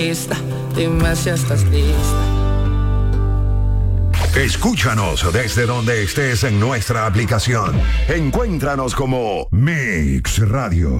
Dime si estás lista. Escúchanos desde donde estés en nuestra aplicación. Encuéntranos como Mix Radio.